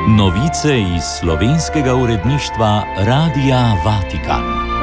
Novice iz slovenskega uredništva Radia Vatikan.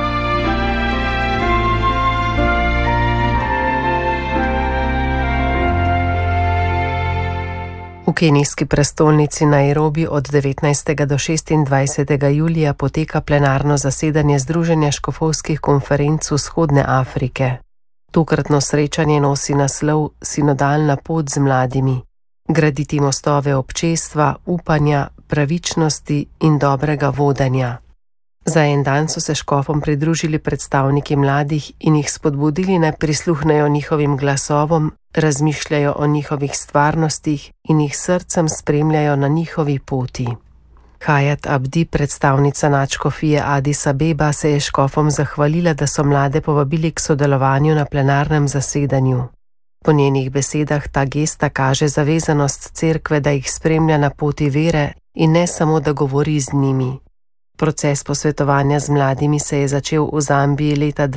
V kenijski prestolnici Nairobi od 19. do 26. julija poteka plenarno zasedanje Združenja škofovskih konferenc Vzhodne Afrike. Tokratno srečanje nosi naslov Sinodalna pot z mladimi. Graditi mostove občestva, upanja, pravičnosti in dobrega vodenja. Za en dan so se škofom pridružili predstavniki mladih in jih spodbudili, naj prisluhnejo njihovim glasovom, razmišljajo o njihovih stvarnostih in jih srcem spremljajo na njihovi poti. Hayat Abdi, predstavnica nadškofije Addis Abeba, se je škofom zahvalila, da so mlade povabili k sodelovanju na plenarnem zasedanju. Po njenih besedah ta gesta kaže zavezanost cerkve, da jih spremlja na poti vere in ne samo, da govori z njimi. Proces posvetovanja z mladimi se je začel v Zambiji leta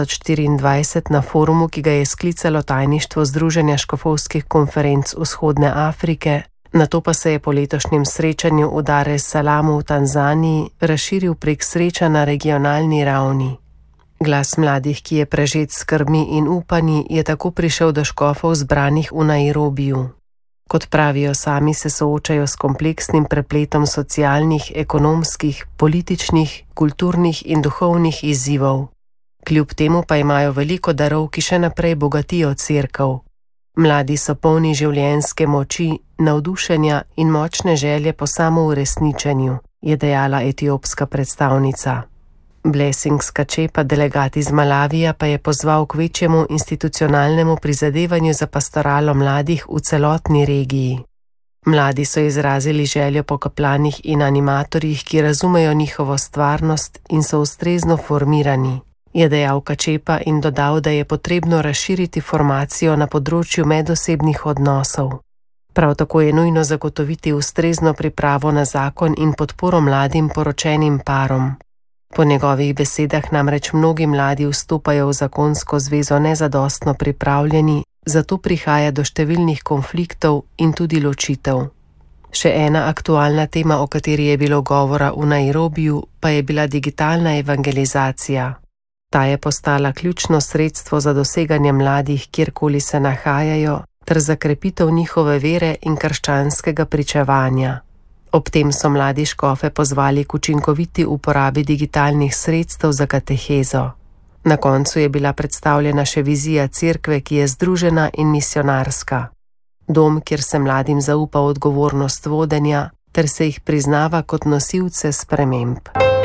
2024 na forumu, ki ga je sklicalo tajništvo Združenja škofovskih konferenc Vzhodne Afrike, nato pa se je po letošnjem srečanju v Dar es Salamu v Tanzaniji razširil prek sreča na regionalni ravni. Glas mladih, ki je prežet s skrbmi in upanji, je tako prišel do škofov zbranih v Nairobiju. Kot pravijo sami, se soočajo s kompleksnim prepletom socialnih, ekonomskih, političnih, kulturnih in duhovnih izzivov. Kljub temu pa imajo veliko darov, ki še naprej bogatijo cerkev. Mladi so polni življenjske moči, navdušenja in močne želje po samouresničenju, je dejala etiopska predstavnica. Blessing Skačepa, delegat iz Malavija, pa je pozval k večjemu institucionalnemu prizadevanju za pastoralo mladih v celotni regiji. Mladi so izrazili željo po kaplanih in animatorjih, ki razumejo njihovo stvarnost in so ustrezno formirani, je dejal Kačepa in dodal, da je potrebno razširiti formacijo na področju medosebnih odnosov. Prav tako je nujno zagotoviti ustrezno pripravo na zakon in podporo mladim poročenim parom. Po njegovih besedah namreč mnogi mladi vstopajo v zakonsko zvezo nezadostno pripravljeni, zato prihaja do številnih konfliktov in tudi ločitev. Še ena aktualna tema, o kateri je bilo govora v Nairobiju, pa je bila digitalna evangelizacija. Ta je postala ključno sredstvo za doseganje mladih, kjerkoli se nahajajo, ter za krepitev njihove vere in krščanskega pričevanja. Ob tem so mladi škofe pozvali k učinkoviti uporabi digitalnih sredstev za katehezo. Na koncu je bila predstavljena še vizija cerkve, ki je združena in misionarska. Dom, kjer se mladim zaupa odgovornost vodenja, ter se jih priznava kot nosilce sprememb.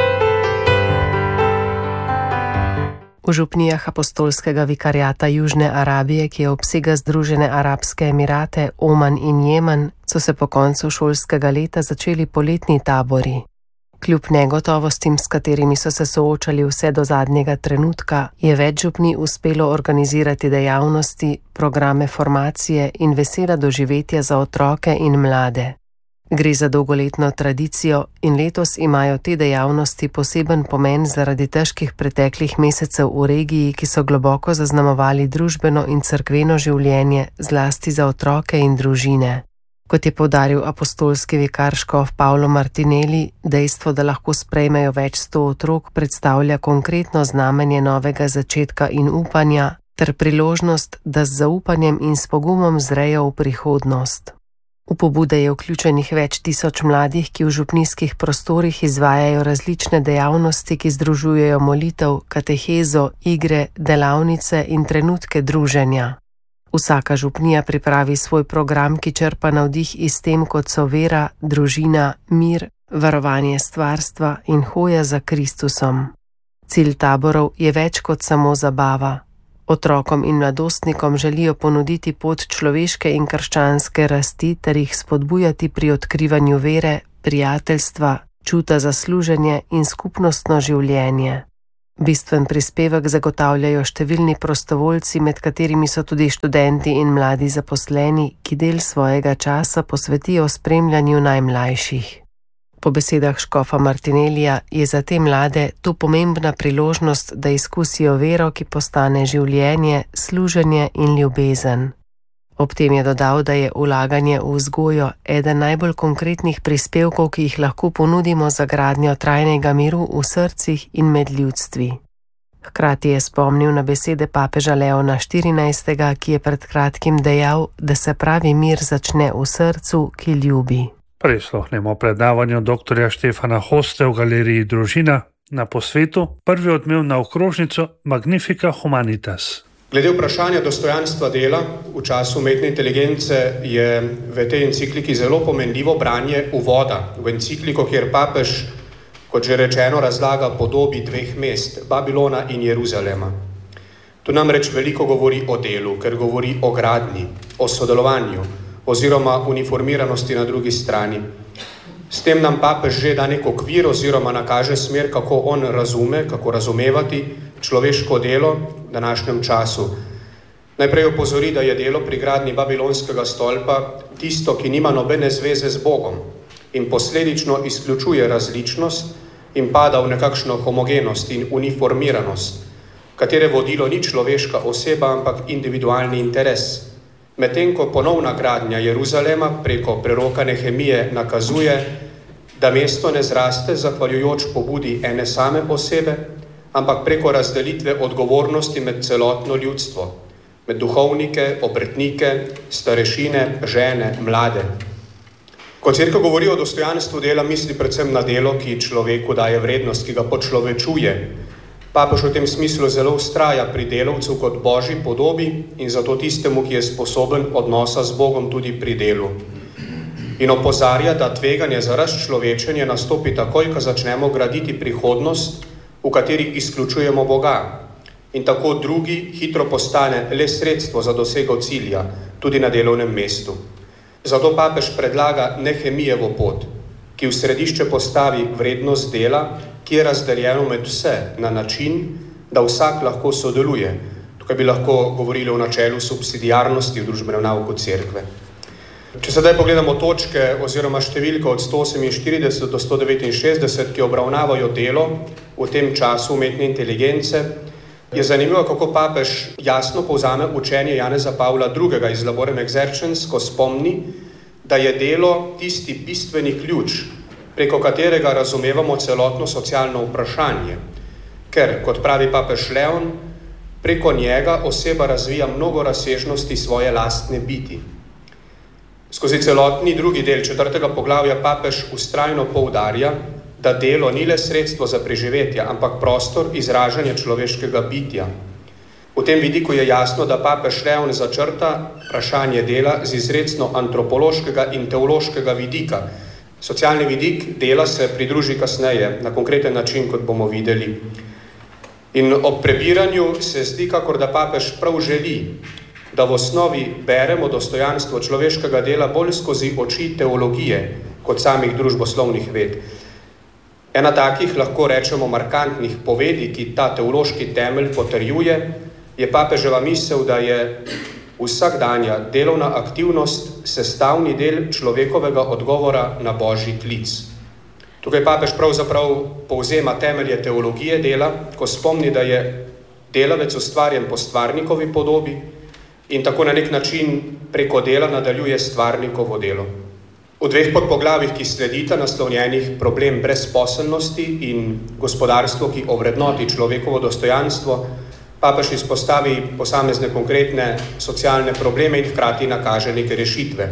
V župnijah apostolskega vikariata Južne Arabije, ki obsega Združene arabske emirate, Oman in Jemen, so se po koncu šolskega leta začeli poletni tabori. Kljub negotovostim, s katerimi so se soočali vse do zadnjega trenutka, je več župnij uspelo organizirati dejavnosti, programe formacije in vesela doživetja za otroke in mlade. Gre za dolgoletno tradicijo in letos imajo te dejavnosti poseben pomen zaradi težkih preteklih mesecev v regiji, ki so globoko zaznamovali družbeno in cerkveno življenje, zlasti za otroke in družine. Kot je poudaril apostolski vikar škof Paolo Martinelli, dejstvo, da lahko sprejmejo več 100 otrok, predstavlja konkretno znamenje novega začetka in upanja, ter priložnost, da z zaupanjem in s pogumom zrejo v prihodnost. V pobude je vključenih več tisoč mladih, ki v župnijskih prostorih izvajajo različne dejavnosti, ki združujejo molitev, katehezo, igre, delavnice in trenutke druženja. Vsaka župnija pripravi svoj program, ki črpa navdih iz tem, kot so vera, družina, mir, varovanje stvarstva in hoja za Kristusom. Cilj taborov je več kot samo zabava. Otrokom in mladostnikom želijo ponuditi pot človeške in krščanske rasti ter jih spodbujati pri odkrivanju vere, prijateljstva, čuta za služenje in skupnostno življenje. Bistven prispevek zagotavljajo številni prostovoljci, med katerimi so tudi študenti in mladi zaposleni, ki del svojega časa posvetijo spremljanju najmlajših. Po besedah škofa Martinellija je za te mlade to pomembna priložnost, da izkusijo vero, ki postane življenje, služenje in ljubezen. Ob tem je dodal, da je vlaganje v vzgojo eden najbolj konkretnih prispevkov, ki jih lahko ponudimo za gradnjo trajnega miru v srcih in med ljudstvi. Hkrati je spomnil na besede papeža Leona XIV., ki je pred kratkim dejal, da se pravi mir začne v srcu, ki ljubi. Prisluhnemo predavanju dr. Štefana Hoste v galeriji Družina na posvetu, prvi odmev na okrožnico Magnifica Humanitas. Glede vprašanja dostojanstva dela v času umetne inteligence je v tej encikliki zelo pomenljivo branje uvoda v encikliko, kjer papež, kot že rečeno, razlaga podobi dveh mest, Babilona in Jeruzalema. Tu namreč veliko govori o delu, ker govori o gradnji, o sodelovanju oziroma uniformiranosti na drugi strani. S tem nam papež že da nek okvir oziroma nakaže smer, kako on razume, kako razumevati človeško delo v današnjem času. Najprej opozori, da je delo pri gradnji babilonskega stolpa tisto, ki nima nobene zveze z Bogom in posledično izključuje različnost in pada v nekakšno homogenost in uniformiranost, katere vodilo ni človeška oseba, ampak individualni interes. Medtem ko ponovna gradnja Jeruzalema preko preroka Nehemije nakazuje, da mesto ne zraste zahvaljujoč pobudi ene same osebe, ampak preko razdelitve odgovornosti med celotno ljudstvo, med duhovnike, obrtnike, starešine, žene, mlade. Ko cerkev govori o dostojanstvu dela, misli predvsem na delo, ki človeku daje vrednost, ki ga počlovečuje. Papež v tem smislu zelo vztraja pri delavcu kot božji podobi in zato tistemu, ki je sposoben odnosa z Bogom tudi pri delu. In opozarja, da tveganje za razčlovečenje nastopi takoj, ko začnemo graditi prihodnost, v kateri izključujemo Boga. In tako drugi hitro postane le sredstvo za dosego cilja, tudi na delovnem mestu. Zato papež predlaga Nehemijevo pot, ki v središče postavi vrednost dela, ki je razdeljeno med vse na način, da vsak lahko sodeluje. Tukaj bi lahko govorili o načelu subsidiarnosti v družbenem nauku cerkve. Če sedaj pogledamo točke oziroma številko od 148 do 169, ki obravnavajo delo v tem času umetne inteligence, je zanimivo, kako papež jasno povzame učenje Janeza Pavla II. Iz Laborem Exercens, ko spomni, da je delo tisti bistveni ključ, preko katerega razumevamo celotno socialno vprašanje, ker, kot pravi papež Leon, preko njega oseba razvija mnogo razsežnosti svoje lastne biti. Skozi celotni drugi del 4. poglavja papež vztrajno poudarja, da delo ni le sredstvo za preživetje, ampak prostor izražanja človeškega bitja. V tem vidiku je jasno, da papež Leon začrta vprašanje dela z izrecno antropološkega in teološkega vidika. Socialni vidik dela se pridruži kasneje, na konkreten način, kot bomo videli. In ob prebiranju se zdi, kakor da papež prav želi, da v osnovi beremo dostojanstvo človeškega dela bolj skozi oči teologije, kot samih družboslovnih ved. Ena takih, lahko rečemo, markantnih povedi, ki ta teološki temelj potrjuje, je papeževa misel, da je vsakdanja delovna aktivnost sestavni del človekovega odgovora na božji klic. Tukaj papež pravzaprav povzema temelje teologije dela, ko spomni, da je delavec ustvarjen po stvarnikovi podobi in tako na nek način preko dela nadaljuje stvarnikovo delo. V dveh podpoglavjih, ki sledita, naslovnjenih problem brezposelnosti in gospodarstvo, ki ovrednoti človekovo dostojanstvo, papež izpostavi posamezne konkretne socialne probleme in hkrati nakaže neke rešitve.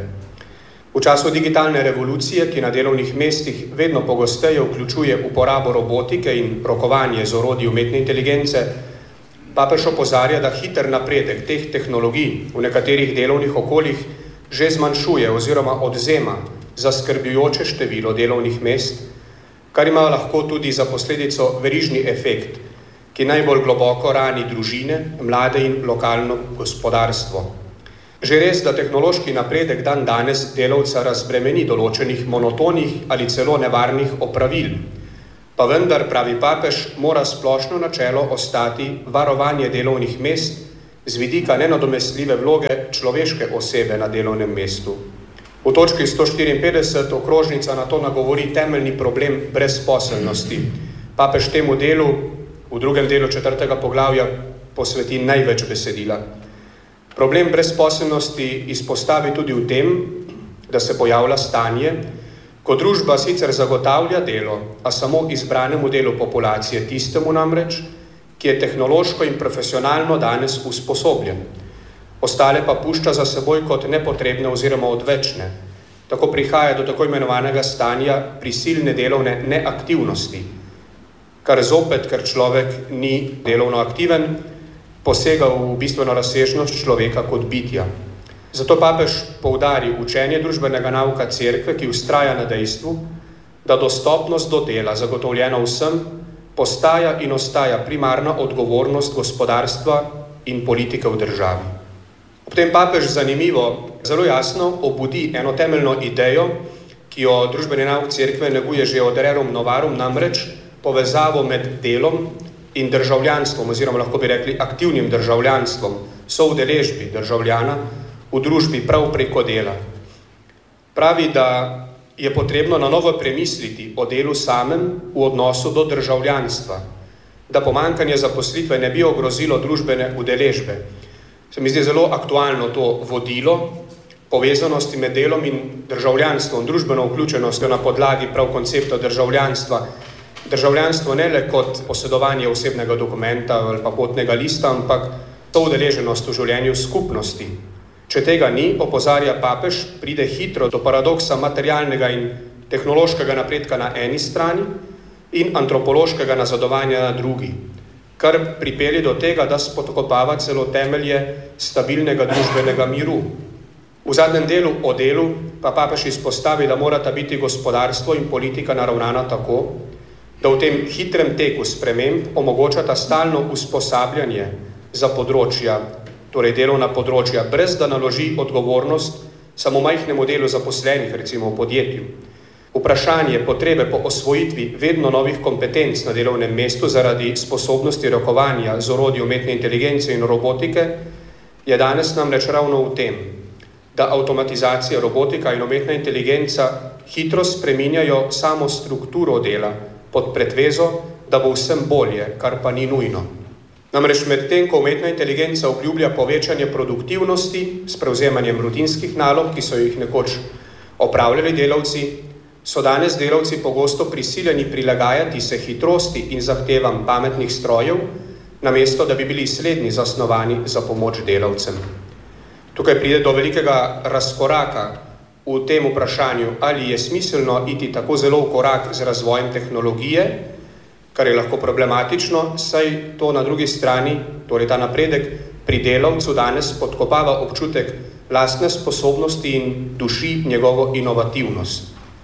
V času digitalne revolucije, ki na delovnih mestih vedno pogosteje vključuje uporabo robotike in rokovanje z orodji umetne inteligence, papež opozarja, da hiter napredek teh tehnologij v nekaterih delovnih okoljih že zmanjšuje oziroma odvzema zaskrbljujoče število delovnih mest, kar ima lahko tudi za posledico verižni efekt, ki najbolj globoko rani družine, mlade in lokalno gospodarstvo. Že res, da tehnološki napredek dan danes delavca razbremeni določenih monotonih ali celo nevarnih opravil, pa vendar, pravi papež, mora splošno načelo ostati varovanje delovnih mest z vidika nenadomestljive vloge človeške osebe na delovnem mestu. V točki 154 okrožnica na to nagovori temeljni problem brezposelnosti. Papež temu delu v drugem delu 4. poglavja posveti največ besedila. Problem brezposelnosti izpostavi tudi v tem, da se pojavlja stanje, ko družba sicer zagotavlja delo, a samo izbranemu delu populacije, tistemu namreč, ki je tehnološko in profesionalno danes usposobljen. Ostale pa pušča za seboj kot nepotrebne oziroma odvečne. Tako prihaja do tako imenovanega stanja prisilne delovne neaktivnosti, kar zopet, ker človek ni delovno aktiven, posega v bistveno razsežnost človeka kot bitja. Zato papež poudari učenje družbenega nauka cerkve, ki vztraja na dejstvu, da dostopnost do dela, zagotovljena vsem, postaja in ostaja primarna odgovornost gospodarstva in politike v državi. Ob tem papež zanimivo, zelo jasno obudi eno temeljno idejo, ki jo družbeni nauk cerkve neguje že od rerum novarum, namreč povezavo med delom in državljanstvom, oziroma lahko bi rekli aktivnim državljanstvom, soudeležbi državljana v družbi prav preko dela. Pravi, da je potrebno na novo premisliti o delu samem v odnosu do državljanstva, da pomanjkanje zaposlitve ne bi ogrozilo družbene udeležbe. Se mi zdi zelo aktualno to vodilo povezanosti med delom in državljanstvom, družbeno vključenostjo na podlagi prav koncepta državljanstva. Državljanstvo ne le kot posedovanje osebnega dokumenta ali pa potnega lista, ampak to udeleženost v življenju skupnosti. Če tega ni, opozarja papež, pride hitro do paradoksa materialnega in tehnološkega napredka na eni strani in antropološkega nazadovanja na drugi, kar pripelje do tega, da spodkopava celo temelje stabilnega družbenega miru. V zadnjem delu o delu pa papež izpostavi, da morata biti gospodarstvo in politika naravnana tako, da v tem hitrem teku sprememb omogočata stalno usposabljanje za področja, torej delovna področja, brez da naloži odgovornost samo majhnemu delu zaposlenih, recimo v podjetju. Vprašanje potrebe po osvojitvi vedno novih kompetenc na delovnem mestu zaradi sposobnosti rokovanja z orodji umetne inteligence in robotike je danes namreč ravno v tem, da avtomatizacija, robotika in umetna inteligenca hitro spreminjajo samo strukturo dela pod pretvezo, da bo vsem bolje, kar pa ni nujno. Namreč medtem, ko umetna inteligenca obljublja povečanje produktivnosti s prevzemanjem rutinskih nalog, ki so jih nekoč opravljali delavci, so danes delavci pogosto prisiljeni prilagajati se hitrosti in zahtevam pametnih strojev, namesto da bi bili slednji zasnovani za pomoč delavcem. Tukaj pride do velikega razkoraka v tem vprašanju, ali je smiselno iti tako zelo v korak z razvojem tehnologije, kar je lahko problematično, saj to na drugi strani, torej ta napredek pri delavcu danes podkopava občutek lastne sposobnosti in duši njegovo inovativnost.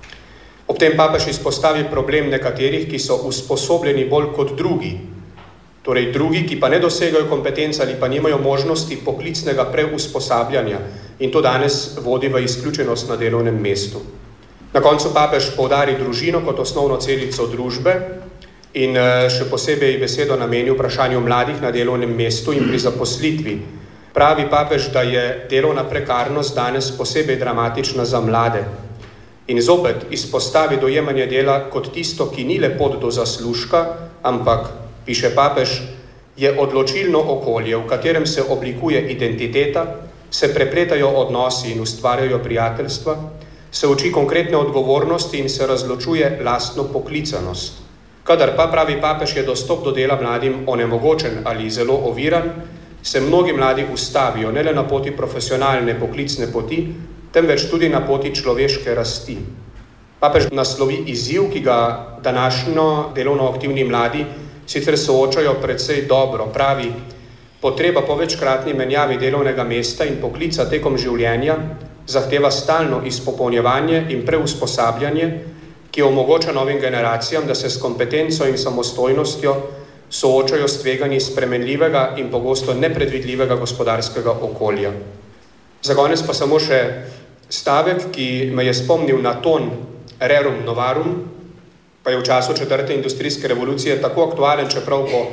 Ob tem papež izpostavi problem nekaterih, ki so usposobljeni bolj kot drugi, torej drugi, ki pa ne dosegajo kompetenc ali pa nimajo možnosti poklicnega preusposabljanja in to danes vodi v izključenost na delovnem mestu. Na koncu papež poudari družino kot osnovno celico družbe in še posebej besedo nameni vprašanju mladih na delovnem mestu in pri zaposlitvi. Pravi papež, da je delovna prekarnost danes posebej dramatična za mlade in zopet izpostavi dojemanje dela kot tisto, ki ni le pot do zaslužka, ampak, piše papež, je odločilno okolje, v katerem se oblikuje identiteta, se prepletajo odnosi in ustvarjajo prijateljstva, se uči konkretne odgovornosti in se razločuje lastno poklicanost. Kadar pa, pravi papež, je dostop do dela mladim onemogočen ali zelo oviran, se mnogi mladi ustavijo ne le na poti profesionalne poklicne poti, temveč tudi na poti človeške rasti. Papež naslovi izziv, ki ga današnjo delovno aktivni mladi sicer soočajo precej dobro. Pravi, potreba po večkratni menjavi delovnega mesta in poklica tekom življenja zahteva stalno izpopolnjevanje in preusposabljanje, ki omogoča novim generacijam, da se s kompetenco in samostojnostjo soočajo s tveganji spremenljivega in pogosto nepredvidljivega gospodarskega okolja. Za konec pa samo še stavek, ki me je spomnil na ton rerum novarum, pa je v času 4. industrijske revolucije tako aktualen, čeprav po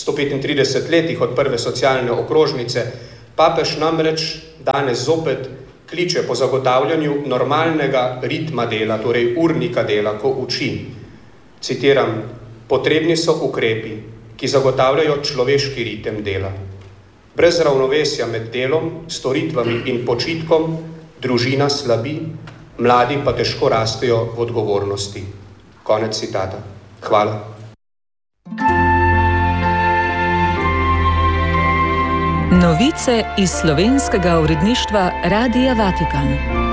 135 letih od prve socialne okrožnice. Papež namreč danes zopet kliče po zagotavljanju normalnega ritma dela, torej urnika dela, ko uči. Citiram, potrebni so ukrepi, ki zagotavljajo človeški ritem dela. Brez ravnovesja med delom, storitvami in počitkom družina slabi, mladi pa težko rastejo v odgovornosti. Konec citata. Hvala. Novice iz slovenskega uredništva Radia Vatikan.